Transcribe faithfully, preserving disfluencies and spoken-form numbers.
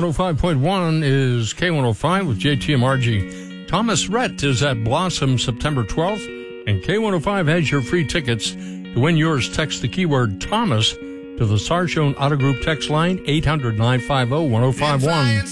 one oh five point one is K one oh five with J T M R G. Thomas Rhett is at Blossom September twelfth, and K one oh five has your free tickets. To win yours, text the keyword Thomas to the Sarchone Auto Group text line eight hundred, nine five zero, one zero five one.